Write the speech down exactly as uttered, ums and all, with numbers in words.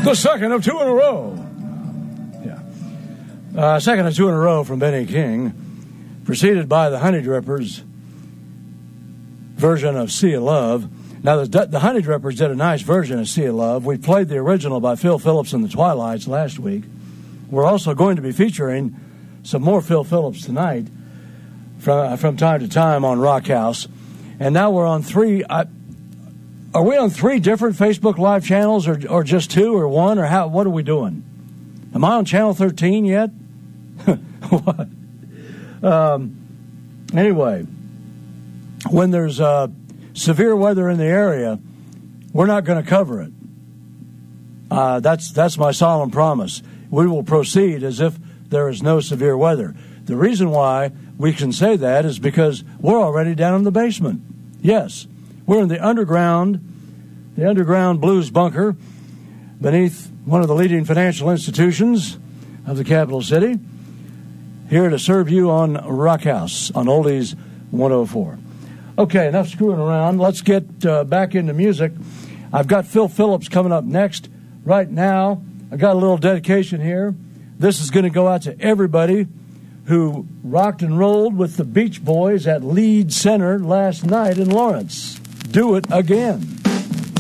The second of two in a row. Yeah. Uh, second of two in a row from Benny King, preceded by the Honey Drippers version of Sea of Love. Now, the, the Honey Drippers did a nice version of Sea of Love. We played the original by Phil Phillips and the Twilights last week. We're also going to be featuring some more Phil Phillips tonight from, from time to time on Rock House. And now we're on three... I, Are we on three different Facebook Live channels, or or just two, or one, or how? What are we doing? Am I on channel thirteen yet? What? Um, anyway, when there's uh, severe weather in the area, we're not going to cover it. Uh, that's that's my solemn promise. We will proceed as if there is no severe weather. The reason why we can say that is because we're already down in the basement. Yes. We're in the underground, the underground blues bunker beneath one of the leading financial institutions of the capital city, here to serve you on Rock House on Oldies one oh four. Okay, enough screwing around. Let's get uh, back into music. I've got Phil Phillips coming up next. Right now, I got a little dedication here. This is going to go out to everybody who rocked and rolled with the Beach Boys at Lead Center last night in Lawrence. Do it again.